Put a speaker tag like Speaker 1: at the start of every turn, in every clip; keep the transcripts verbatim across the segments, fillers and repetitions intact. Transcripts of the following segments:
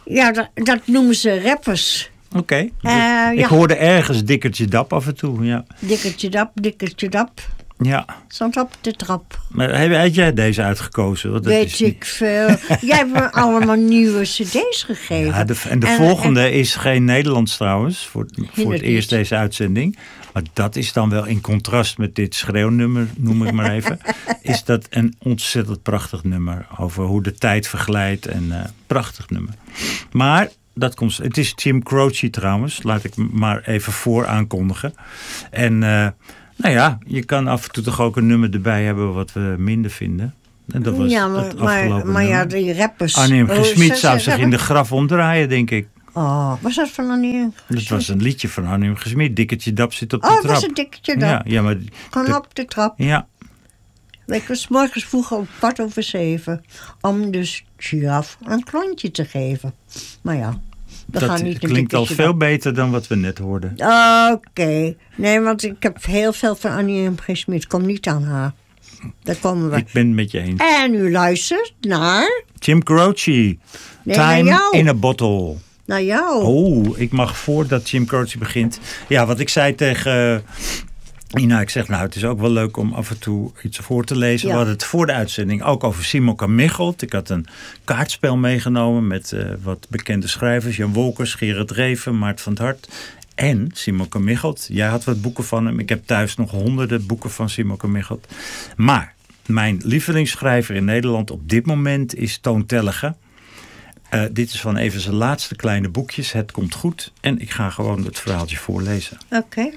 Speaker 1: Ja, dat, dat noemen ze rappers.
Speaker 2: Oké. Okay.
Speaker 1: Uh,
Speaker 2: ik
Speaker 1: ja.
Speaker 2: hoorde ergens Dikkertje Dap af en toe. Ja.
Speaker 1: Dikkertje Dap, Dikkertje Dap.
Speaker 2: Ja.
Speaker 1: Stond op de trap.
Speaker 2: Maar heb jij deze uitgekozen? Want dat
Speaker 1: Weet
Speaker 2: is
Speaker 1: ik
Speaker 2: niet...
Speaker 1: veel. Jij hebt me allemaal nieuwe cd's gegeven.
Speaker 2: Ja, de, en de en, volgende en, is geen Nederlands trouwens. Voor, voor het eerst deze uitzending. Maar dat is dan wel in contrast met dit schreeuwnummer, noem ik maar even. Is dat een ontzettend prachtig nummer. Over hoe de tijd verglijdt. En uh, prachtig nummer. Maar dat komt, het is Jim Croce trouwens. Laat ik maar even voor aankondigen. En uh, nou ja, je kan af en toe toch ook een nummer erbij hebben wat we minder vinden. En dat was
Speaker 1: ja, maar,
Speaker 2: het afgelopen
Speaker 1: maar, maar ja, die rappers.
Speaker 2: Arnie M. G. Schmid
Speaker 1: oh,
Speaker 2: zou zich in de graf omdraaien, denk ik.
Speaker 1: Oh, was dat van Arnie M. G.
Speaker 2: Dat was een liedje van Arnie M. G. Schmid. Dikkertje Dap zit op de
Speaker 1: oh,
Speaker 2: trap.
Speaker 1: Oh, dat was een Dikkertje Dap.
Speaker 2: Ja, ja, maar
Speaker 1: Gewoon op de trap.
Speaker 2: Ja.
Speaker 1: Ik was morgens vroeg om kwart over zeven. Om dus giraf een klontje te geven. Maar ja. We
Speaker 2: dat
Speaker 1: gaan niet
Speaker 2: klinkt al veel dan. beter dan wat we net hoorden.
Speaker 1: Oké. Okay. Nee, want ik heb heel veel van Annie M. G. Schmid. Kom niet aan haar. Daar komen we.
Speaker 2: Ik ben het met je eens.
Speaker 1: En u luistert naar...
Speaker 2: Jim Croce. Nee, Time in a Bottle.
Speaker 1: Naar jou.
Speaker 2: Oh, ik mag voordat Jim Croce begint. Ja, wat ik zei tegen... Ina, ik zeg, nou, het is ook wel leuk om af en toe iets voor te lezen. Ja. We hadden het voor de uitzending ook over Simon Kamichelt. Ik had een kaartspel meegenomen met uh, wat bekende schrijvers. Jan Wolkers, Gerard Reven, Maart van het Hart en Simon Kamichelt. Jij had wat boeken van hem. Ik heb thuis nog honderden boeken van Simon Kamichelt. Maar mijn lievelingsschrijver in Nederland op dit moment is Toon Tellege. Uh, dit is van even zijn laatste kleine boekjes. Het komt goed. En ik ga gewoon het verhaaltje voorlezen.
Speaker 1: Oké. Okay.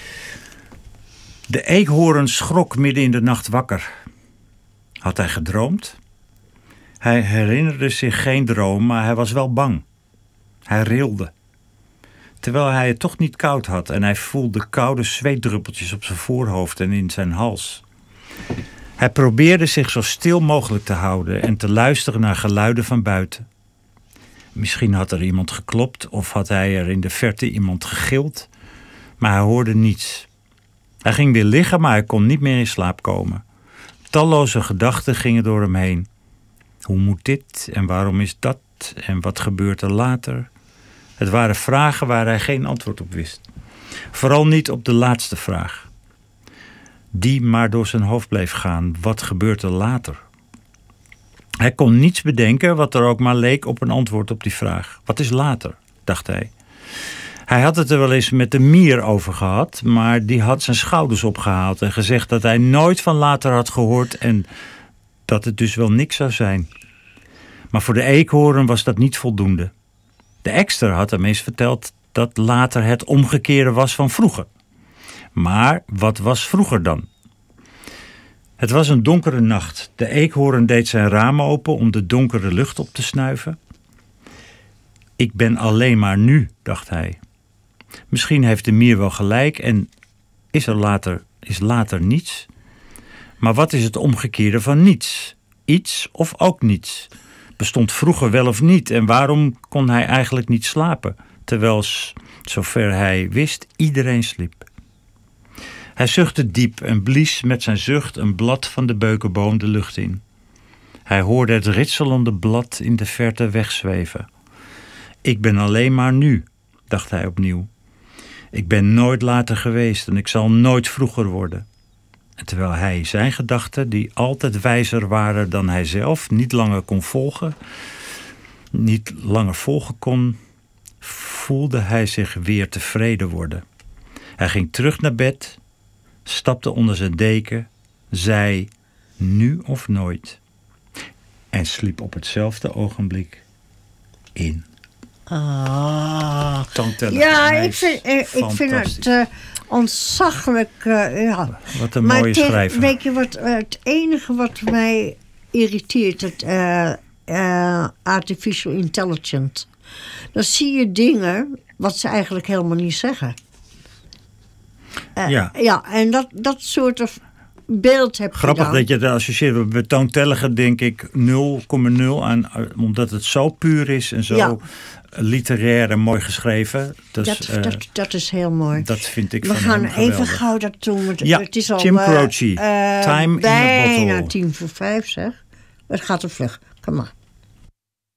Speaker 2: De eekhoorn schrok midden in de nacht wakker. Had hij gedroomd? Hij herinnerde zich geen droom, maar hij was wel bang. Hij rilde. Terwijl hij het toch niet koud had en hij voelde koude zweetdruppeltjes op zijn voorhoofd en in zijn hals. Hij probeerde zich zo stil mogelijk te houden en te luisteren naar geluiden van buiten. Misschien had er iemand geklopt of had hij er in de verte iemand gegild, maar hij hoorde niets. Hij ging weer liggen, maar hij kon niet meer in slaap komen. Talloze gedachten gingen door hem heen. Hoe moet dit en waarom is dat en wat gebeurt er later? Het waren vragen waar hij geen antwoord op wist. Vooral niet op de laatste vraag. Die maar door zijn hoofd bleef gaan. Wat gebeurt er later? Hij kon niets bedenken wat er ook maar leek op een antwoord op die vraag. Wat is later? Dacht hij. Hij had het er wel eens met de mier over gehad, maar die had zijn schouders opgehaald en gezegd dat hij nooit van later had gehoord en dat het dus wel niks zou zijn. Maar voor de eekhoorn was dat niet voldoende. De ekster had hem eens verteld dat later het omgekeerde was van vroeger. Maar wat was vroeger dan? Het was een donkere nacht. De eekhoorn deed zijn raam open om de donkere lucht op te snuiven. Ik ben alleen maar nu, dacht hij. Misschien heeft de mier wel gelijk en is er later, is later niets. Maar wat is het omgekeerde van niets? Iets of ook niets? Bestond vroeger wel of niet? En waarom kon hij eigenlijk niet slapen? Terwijl, zover hij wist, iedereen sliep. Hij zuchtte diep en blies met zijn zucht een blad van de beukenboom de lucht in. Hij hoorde het ritselende blad in de verte wegzweven. Ik ben alleen maar nu, dacht hij opnieuw. Ik ben nooit later geweest en ik zal nooit vroeger worden. En terwijl hij zijn gedachten, die altijd wijzer waren dan hij zelf, niet langer kon volgen, niet langer volgen kon, voelde hij zich weer tevreden worden. Hij ging terug naar bed, stapte onder zijn deken, zei nu of nooit en sliep op hetzelfde ogenblik in.
Speaker 1: Ah.
Speaker 2: Ja,
Speaker 1: ik vind, ik vind het uh, ontzaglijk. Uh, ja.
Speaker 2: Wat een
Speaker 1: maar
Speaker 2: mooie
Speaker 1: tegen,
Speaker 2: schrijver.
Speaker 1: Weet je wat, uh, het enige wat mij irriteert, het uh, uh, artificial intelligence. Dan zie je dingen wat ze eigenlijk helemaal niet zeggen. Uh, ja. ja, en dat, dat soort of beeld heb
Speaker 2: Grappig
Speaker 1: je dan.
Speaker 2: dat je dat associeert. Bij Toon Tellege denk ik nul komma nul aan, omdat het zo puur is en zo ja. literair en mooi geschreven. Dus,
Speaker 1: dat,
Speaker 2: uh,
Speaker 1: dat, dat is heel mooi.
Speaker 2: Dat vind ik
Speaker 1: We
Speaker 2: van
Speaker 1: gaan
Speaker 2: hem
Speaker 1: even
Speaker 2: geweldig.
Speaker 1: gauw dat doen. Het,
Speaker 2: ja,
Speaker 1: het is al
Speaker 2: Jim Croce.
Speaker 1: Uh,
Speaker 2: Time
Speaker 1: bijna
Speaker 2: in a Bottle.
Speaker 1: tien voor vijf, zeg. Het gaat er vlug. Kom maar.